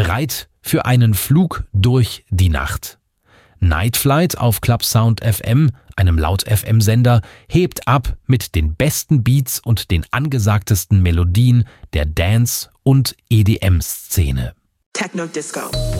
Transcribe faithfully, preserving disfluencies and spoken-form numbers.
Bereit für einen Flug durch die Nacht. Night Flight auf Club Sound F M, einem Laut-F M-Sender, hebt ab mit den besten Beats und den angesagtesten Melodien der Dance- und E D M-Szene. Techno Disco.